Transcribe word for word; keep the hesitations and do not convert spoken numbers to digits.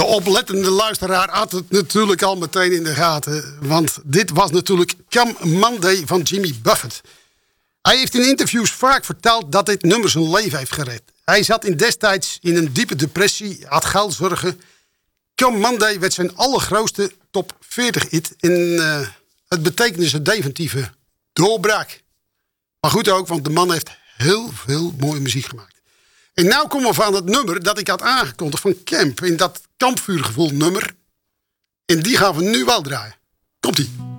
oplettende luisteraar had het natuurlijk al meteen in de gaten. Want dit was natuurlijk Come Monday van Jimmy Buffett. Hij heeft in interviews vaak verteld dat dit nummer zijn leven heeft gered. Hij zat in destijds in een diepe depressie, had geldzorgen. Come Monday werd zijn allergrootste top veertig hit. En uh, het betekende zijn definitieve doorbraak. Maar goed ook, want de man heeft heel veel mooie muziek gemaakt. En nou komen we van het nummer dat ik had aangekondigd van Camp. In dat kampvuurgevoel nummer. En die gaan we nu wel draaien. Komt-ie.